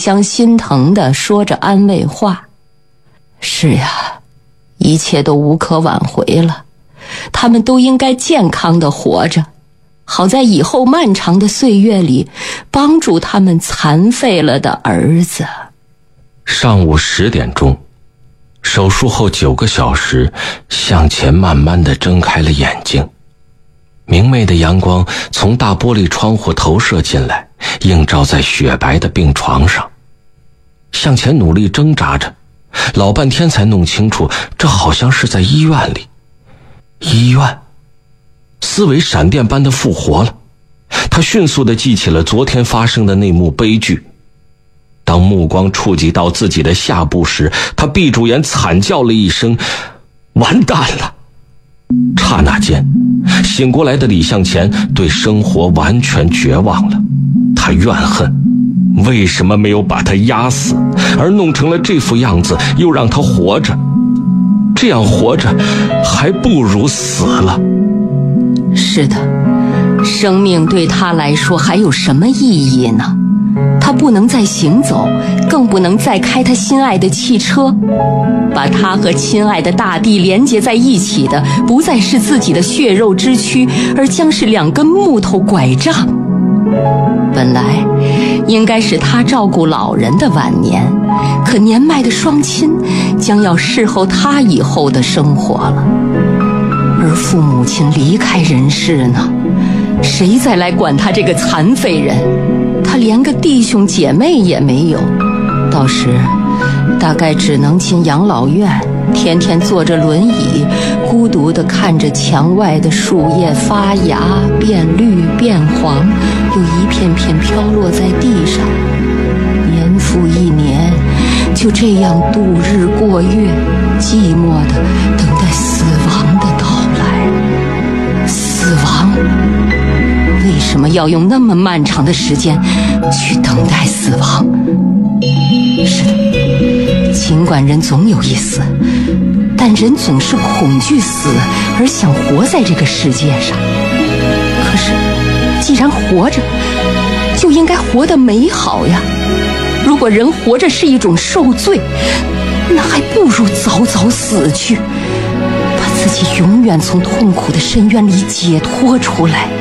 相心疼地说着安慰话。是呀，一切都无可挽回了，他们都应该健康地活着，好在以后漫长的岁月里帮助他们残废了的儿子。 上午10点钟，手术后9个小时，向前慢慢地睁开了眼睛。明媚的阳光从大玻璃窗户投射进来，映照在雪白的病床上。向前努力挣扎着，老半天才弄清楚，这好像是在医院里。医院，思维闪电般的复活了。他迅速地记起了昨天发生的那幕悲剧。当目光触及到自己的下部时，他闭住眼惨叫了一声，完蛋了。刹那间，醒过来的李向前对生活完全绝望了。他怨恨，为什么没有把他压死，而弄成了这副样子，又让他活着？这样活着，还不如死了。 是的，生命对他来说还有什么意义呢？他不能再行走，更不能再开他心爱的汽车。把他和亲爱的大地连接在一起的，不再是自己的血肉之躯，而将是2根木头拐杖。本来应该是他照顾老人的晚年，可年迈的双亲将要侍候他以后的生活了。而父母亲离开人世呢，谁再来管他这个残废人？他连个弟兄姐妹也没有，到时大概只能进养老院，天天坐着轮椅，孤独地看着墙外的树叶发芽变绿变黄，又一片片飘落在地上。年复一年，就这样度日过月，寂寞地等待死亡的到来。死亡为什么要用那么漫长的时间去等待死亡？是的，尽管人总有一死，但人总是恐惧死而想活在这个世界上。可是既然活着，就应该活得美好呀。如果人活着是一种受罪，那还不如早早死去，把自己永远从痛苦的深渊里解脱出来。